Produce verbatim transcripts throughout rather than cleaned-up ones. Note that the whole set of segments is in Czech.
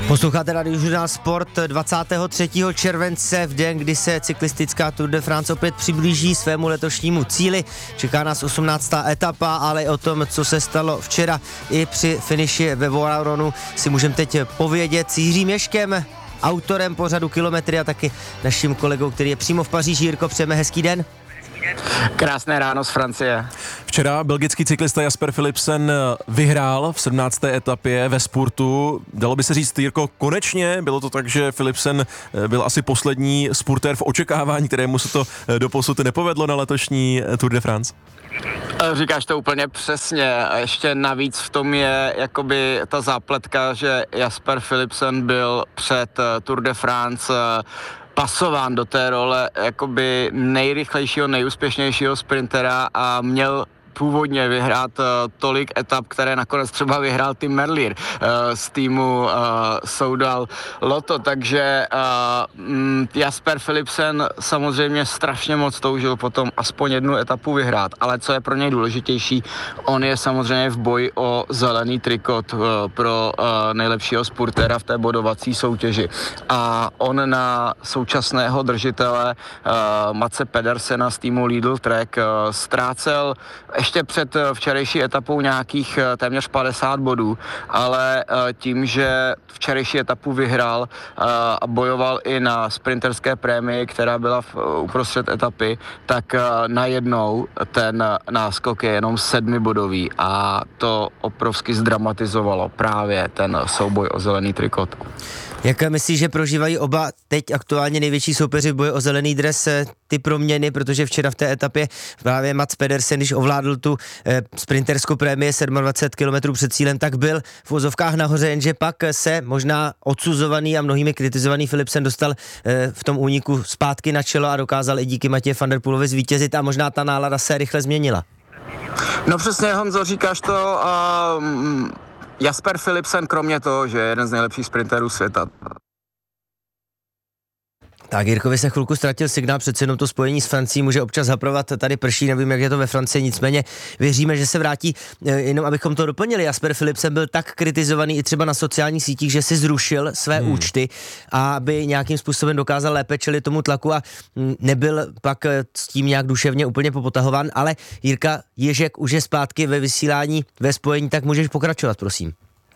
Posloucháte Radiožurnál Sport dvacátého třetího července, v den, kdy se cyklistická Tour de France opět přiblíží svému letošnímu cíli. Čeká nás osmnáctá etapa, ale o tom, co se stalo včera i při finiši ve Voironu, si můžeme teď povědět s Jiřím Ježkem, autorem pořadu Kilometry a taky naším kolegou, který je přímo v Paříži. Jirko, přejeme hezký den. Krásné ráno z Francie. Včera belgický cyklista Jasper Philipsen vyhrál v sedmnácté etapě ve spurtu. Dalo by se říct, Jirko, konečně bylo to tak, že Philipsen byl asi poslední spurtér v očekávání, kterému se to doposud nepovedlo na letošní Tour de France? Říkáš to úplně přesně. A ještě navíc v tom je jakoby ta zápletka, že Jasper Philipsen byl před Tour de France pasován do té role jakoby nejrychlejšího, nejúspěšnějšího sprintera a měl původně vyhrát uh, tolik etap, které nakonec třeba vyhrál Tim Merlier uh, z týmu uh, Soudal Lotto, takže uh, mm, Jasper Philipsen samozřejmě strašně moc toužil potom aspoň jednu etapu vyhrát, ale co je pro něj důležitější, on je samozřejmě v boji o zelený trikot uh, pro uh, nejlepšího spurtéra v té bodovací soutěži a on na současného držitele uh, Matse Pedersena z týmu Lidl Trek uh, ztrácel ještě před včerejší etapou nějakých téměř padesát bodů, ale tím, že včerejší etapu vyhrál a bojoval i na sprinterské prémii, která byla v uprostřed etapy, tak najednou ten náskok je jenom sedmibodový a to obrovsky zdramatizovalo právě ten souboj o zelený trikot. Jak myslíš, že prožívají oba teď aktuálně největší soupeři v boji o zelený dres ty proměny, protože včera v té etapě právě Mats Pedersen, když ovládl tu eh, sprinterskou prémii dvacet sedm kilometrů před cílem, tak byl v vozovkách nahoře, jenže pak se možná odsuzovaný a mnohými kritizovaný Philipsen dostal eh, v tom úniku zpátky na čelo a dokázal i díky Matěji van der Poelovi zvítězit a možná ta nálada se rychle změnila. No přesně, Honzo, říkáš to a... Um... Jasper Philipsen, kromě toho, že je jeden z nejlepších sprinterů světa. Tak Jirkovi se chvilku ztratil signál, přece jenom to spojení s Francií může občas haprovat, tady prší, nevím, jak je to ve Francii, nicméně věříme, že se vrátí, jenom abychom to doplnili. Jasper Philipsen byl tak kritizovaný i třeba na sociálních sítích, že si zrušil své hmm. účty, aby nějakým způsobem dokázal lépe čelit tomu tlaku a nebyl pak s tím nějak duševně úplně popotahován, ale Jirka Ježek už je zpátky ve vysílání, ve spojení, tak můžeš pokračovat, prosím.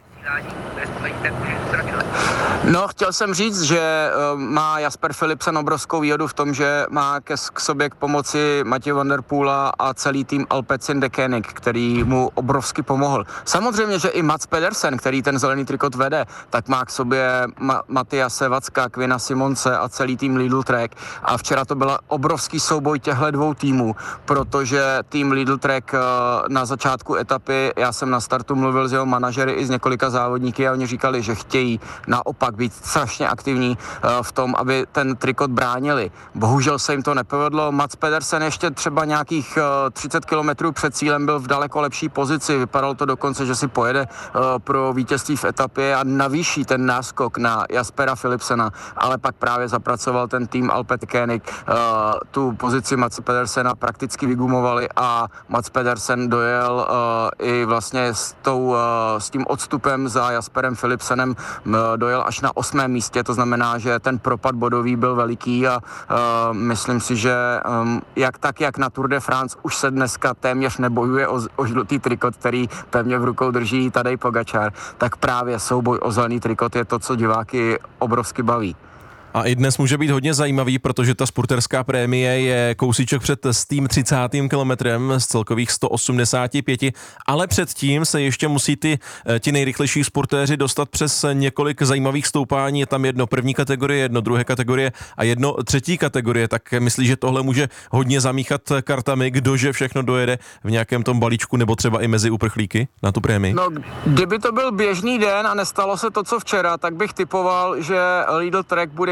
No, chtěl jsem říct, že uh, má Jasper Philipsen obrovskou výhodu v tom, že má ke, k sobě k pomoci Matěje van der Poela a celý tým Alpecin Deceuninck, který mu obrovsky pomohl. Samozřejmě, že i Mats Pedersen, který ten zelený trikot vede, tak má k sobě Ma- Matyase Vacka, Quina Simonse a celý tým Lidl Trek. A včera to byl obrovský souboj těchto dvou týmů, protože tým Lidl Trek uh, na začátku etapy, já jsem na startu mluvil s jeho manažery i s několika závodníky a oni říkali, že chtějí naopak být strašně aktivní uh, v tom, aby ten trikot bránili. Bohužel se jim to nepovedlo. Mats Pedersen ještě třeba nějakých uh, třicet kilometrů před cílem byl v daleko lepší pozici. Vypadalo to dokonce, že si pojede uh, pro vítězství v etapě a navýší ten náskok na Jaspera Philipsena, ale pak právě zapracoval ten tým Alpe Deceuninck. Uh, tu pozici Matse Pedersena prakticky vygumovali a Mats Pedersen dojel uh, i vlastně s, tou, uh, s tím odstupem za Jasperem Philipsenem uh, dojel až na osmém místě, to znamená, že ten propad bodový byl veliký a uh, myslím si, že um, jak tak, jak na Tour de France už se dneska téměř nebojuje o, o žlutý trikot, který pevně v rukou drží Tadej Pogačar, tak právě souboj o zelený trikot je to, co diváky obrovsky baví. A i dnes může být hodně zajímavý, protože ta spurterská prémie je kousíček před s tím třicátým kilometrem z celkových sto osmdesát pět, ale předtím se ještě musí ty, ti nejrychlejší spurtéři dostat přes několik zajímavých stoupání. Je tam jedno první kategorie, jedno druhé kategorie a jedno třetí kategorie, tak myslíš, že tohle může hodně zamíchat kartami, kdože všechno dojede v nějakém tom balíčku nebo třeba i mezi uprchlíky na tu prémii? No, kdyby to byl běžný den a nestalo se to, co včera, tak bych typoval, že Lidl Trek bude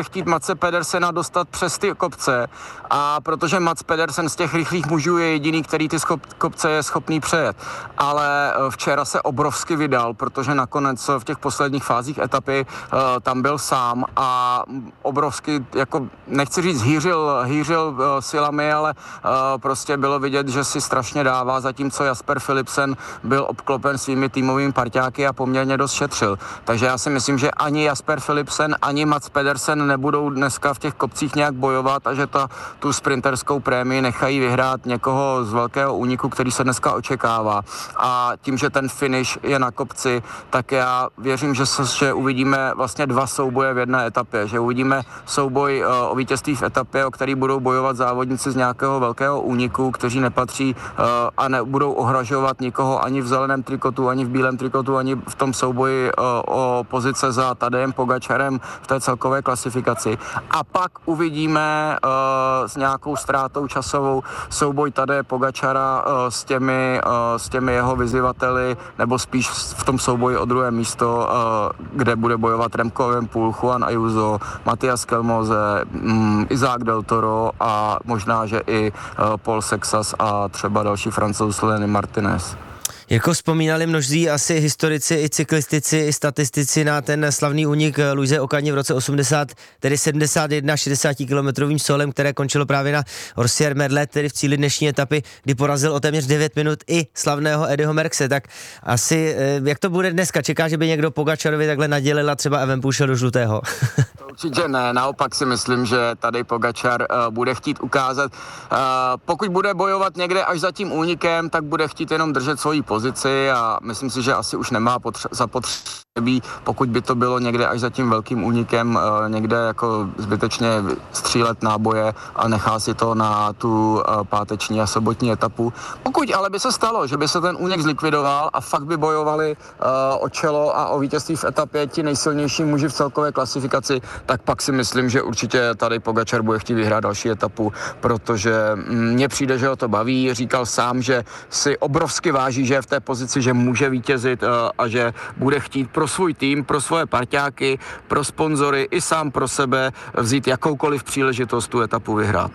chtít Matse Pedersena dostat přes ty kopce, a protože Mats Pedersen z těch rychlých mužů je jediný, který ty schop, kopce je schopný přejet. Ale včera se obrovsky vydal, protože nakonec v těch posledních fázích etapy uh, tam byl sám a obrovsky, jako nechci říct hýřil, hýřil uh, silami, ale uh, prostě bylo vidět, že si strašně dává, zatímco Jasper Philipsen byl obklopen svými týmovými parťáky a poměrně dost šetřil. Takže já si myslím, že ani Jasper Philipsen, ani Mats Pedersen nebudou dneska v těch kopcích nějak bojovat a že ta, tu sprinterskou prémii nechají vyhrát někoho z velkého úniku, který se dneska očekává. A tím, že ten finish je na kopci, tak já věřím, že, se, že uvidíme vlastně dva souboje v jedné etapě. Že uvidíme souboj uh, o vítězství v etapě, o který budou bojovat závodníci z nějakého velkého úniku, kteří nepatří uh, a nebudou ohrožovat nikoho ani v zeleném trikotu, ani v bílém trikotu, ani v tom souboji uh, o pozice za Tadejem Pogačarem v té celkové klasifikaci. A pak uvidíme uh, s nějakou ztrátou časovou souboj Tadeje Pogačara uh, s, těmi, uh, s těmi jeho vyzývateli, nebo spíš v tom souboji o druhé místo, uh, kde bude bojovat Remco Evenepoel, Juan Ayuso, Matias Kelmoze, um, Isaac Del Toro a možná, že i uh, Paul Sexas a třeba další Francouz Lenny Martinez. Jako vzpomínali množí asi historici, i cyklistici, i statistici na ten slavný únik Luise Ocañi v roce osmdesát, tedy sedmdesát jedna šedesátikilometrovým solem, které končilo právě na Orsier Merlet, tedy v cíli dnešní etapy, kdy porazil o téměř devět minut i slavného Eddieho Merckxe. Tak asi, jak to bude dneska? Čeká, že by někdo Pogačarovi takhle nadělil a třeba Evenepoel šel do žlutého? Určitě ne, naopak si myslím, že tady Pogačar uh, bude chtít ukázat, uh, pokud bude bojovat někde až za tím únikem, tak bude chtít jenom držet svoji pozici a myslím si, že asi už nemá potře- zapotřebí, pokud by to bylo někde až za tím velkým únikem, uh, někde jako zbytečně střílet náboje a nechá si to na tu uh, páteční a sobotní etapu. Pokud ale by se stalo, že by se ten únik zlikvidoval a fakt by bojovali uh, o čelo a o vítězství v etapě ti nejsilnější muži v celkové klasifikaci, tak pak si myslím, že určitě tady Pogačar bude chtít vyhrát další etapu, protože mně přijde, že ho to baví. Říkal sám, že si obrovsky váží, že je v té pozici, že může vítězit a že bude chtít pro svůj tým, pro svoje parťáky, pro sponzory i sám pro sebe vzít jakoukoliv příležitost tu etapu vyhrát.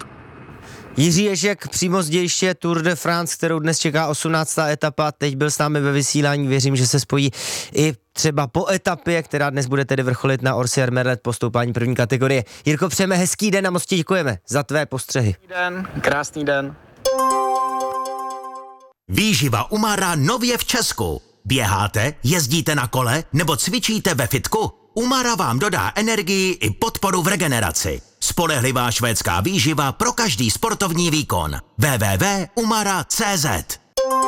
Jiří Ježek, přímo z dějiště Tour de France, kterou dnes čeká osmnáctá etapa, teď byl s námi ve vysílání, věřím, že se spojí i třeba po etapě, která dnes bude tedy vrcholit na Orsier Merlet po stoupání první kategorie. Jirko, přejeme hezký den a moc ti děkujeme za tvé postřehy. Krásný den, krásný den. Výživa Umara nově v Česku. Běháte, jezdíte na kole nebo cvičíte ve fitku? Umara vám dodá energii i podporu v regeneraci. Spolehlivá švédská výživa pro každý sportovní výkon. w w w tečka umara tečka c z.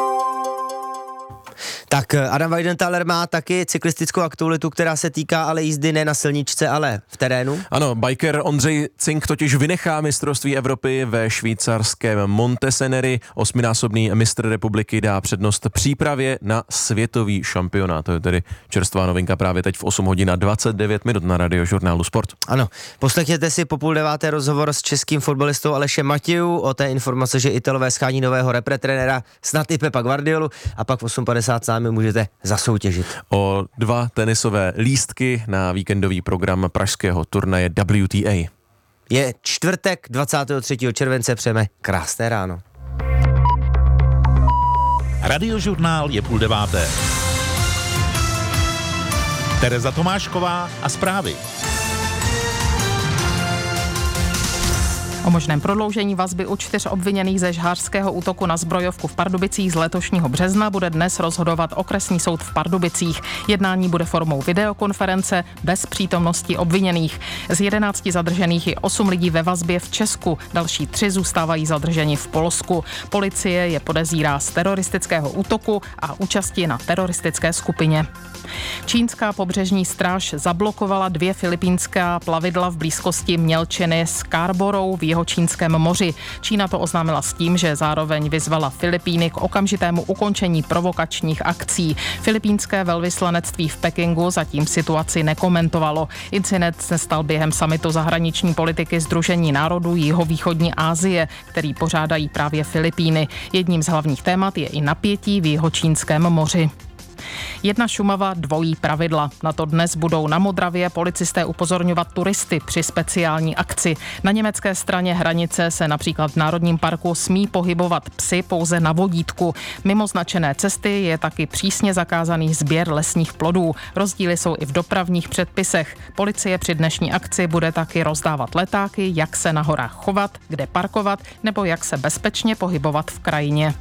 Tak Adam Weidenthaler má taky cyklistickou aktualitu, která se týká ale jízdy ne na silničce, ale v terénu. Ano, biker Ondřej Cink totiž vynechá mistrovství Evropy ve švýcarském Monteseneri. Osminásobný mistr republiky dá přednost přípravě na světový šampionát. To je tedy čerstvá novinka právě teď v osm hodin a dvacet devět minut na Radiožurnálu Sport. Ano, poslechněte si po půl deváté rozhovor s českým fotbalistou Alešem Matějů o té informace, že Italové schání nového repretrenera, snad i Pepa Guardiolu, a pak v osm padesát sami můžete zasoutěžit. O dva tenisové lístky na víkendový program pražského turnaje W T A. Je čtvrtek dvacátého třetího července, přejeme krásné ráno. Radiožurnál je půl deváté. Tereza Tomášková a zprávy. O možném prodloužení vazby u čtyř obviněných ze žhářského útoku na zbrojovku v Pardubicích z letošního března bude dnes rozhodovat okresní soud v Pardubicích. Jednání bude formou videokonference bez přítomnosti obviněných. Z jedenácti zadržených je osm lidí ve vazbě v Česku, další tři zůstávají zadrženi v Polsku. Policie je podezírá z teroristického útoku a účasti na teroristické skupině. Čínská pobřežní stráž zablokovala dvě filipínská plavidla v blízkosti mělčiny Scarborough v jihočínském moři. Čína to oznámila s tím, že zároveň vyzvala Filipíny k okamžitému ukončení provokačních akcí. Filipínské velvyslanectví v Pekingu zatím situaci nekomentovalo. Incident se stal během summitu zahraniční politiky Sdružení národů jihovýchodní Asie, který pořádají právě Filipíny. Jedním z hlavních témat je i napětí v jihočínském moři. Jedna Šumava, dvojí pravidla. Na to dnes budou na Modravě policisté upozorňovat turisty při speciální akci. Na německé straně hranice se například v Národním parku smí pohybovat psy pouze na vodítku. Mimo značené cesty je taky přísně zakázaný sběr lesních plodů. Rozdíly jsou i v dopravních předpisech. Policie při dnešní akci bude taky rozdávat letáky, jak se na horách chovat, kde parkovat nebo jak se bezpečně pohybovat v krajině.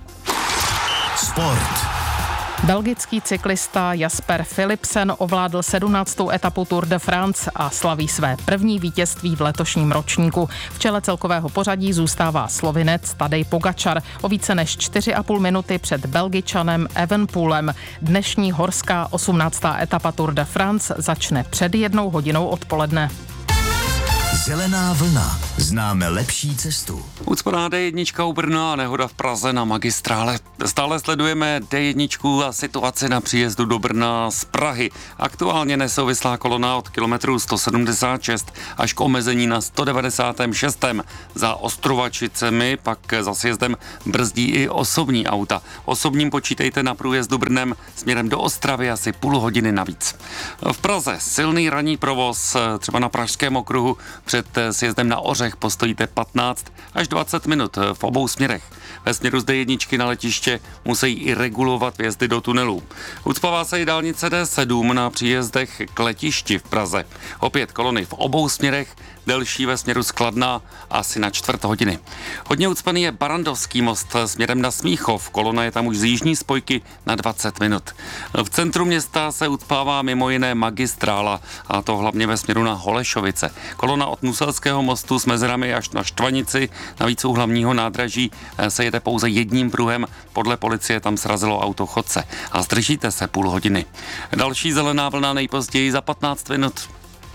Sport. Belgický cyklista Jasper Philipsen ovládl sedmnáctou etapu Tour de France a slaví své první vítězství v letošním ročníku. V čele celkového pořadí zůstává Slovinec Tadej Pogačar o více než čtyři a půl minuty před Belgičanem Evenepoelem. Dnešní horská osmnáctá etapa Tour de France začne před jednou hodinou odpoledne. Zelená vlna. Známe lepší cestu. Ucpaná dé jedna u Brna a nehoda v Praze na magistrále. Stále sledujeme dé jedna a situaci na příjezdu do Brna z Prahy. Aktuálně nesouvislá kolona od kilometru sto sedmdesát šest až k omezení na sto devadesát šest. Za Ostrovačicemi pak za sjezdem brzdí i osobní auta. Osobním počítejte na průjezdu Brnem směrem do Ostravy asi půl hodiny navíc. V Praze silný ranní provoz, třeba na Pražském okruhu před sjezdem na Ořech postojíte patnáct až dvacet minut v obou směrech. Ve směru z dé jedna na letiště musí i regulovat vjezdy do tunelů. Ucpává se i dálnice dé sedm na příjezdech k letišti v Praze. Opět kolony v obou směrech, delší ve směru z Kladna asi na čtvrt hodiny. Hodně ucpaný je Barandovský most směrem na Smíchov. Kolona je tam už z jižní spojky na dvacet minut. V centru města se ucpává mimo jiné magistrála, a to hlavně ve směru na Holešovice. Kolona od Nuselského mostu s mezerami až na Štvanici, navíc u hlavního nádraží se jede pouze jedním pruhem. Podle policie tam srazilo auto chodce a zdržíte se půl hodiny. Další zelená vlna nejpozději za patnáct minut.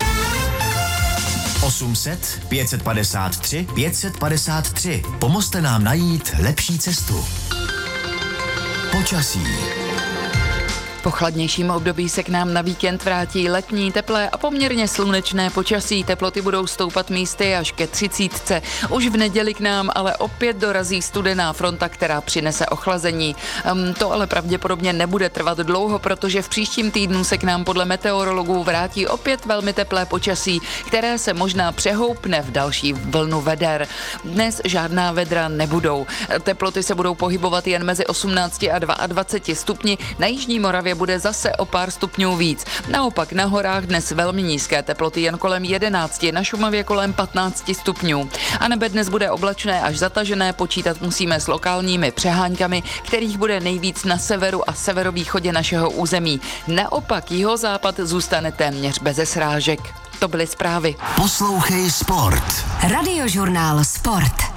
osm set, pět set padesát tři, pět set padesát tři. Pomozte nám najít lepší cestu. Počasí. Po chladnějším období se k nám na víkend vrátí letní, teplé a poměrně slunečné počasí. Teploty budou stoupat místy až ke třicítce. Už v neděli k nám ale opět dorazí studená fronta, která přinese ochlazení. Um, to ale pravděpodobně nebude trvat dlouho, protože v příštím týdnu se k nám podle meteorologů vrátí opět velmi teplé počasí, které se možná přehoupne v další vlnu veder. Dnes žádná vedra nebudou. Teploty se budou pohybovat jen mezi osmnácti a dvaceti dvěma stupni. Na jižní Moravě bude zase o pár stupňů víc. Naopak na horách dnes velmi nízké teploty, jen kolem jedenácti, na Šumavě kolem patnácti stupňů. A nebe dnes bude oblačné až zatažené, počítat musíme s lokálními přeháňkami, kterých bude nejvíc na severu a severovýchodě našeho území. Naopak jihozápad zůstane téměř beze srážek. To byly zprávy. Poslouchej Sport. Radiožurnál Sport.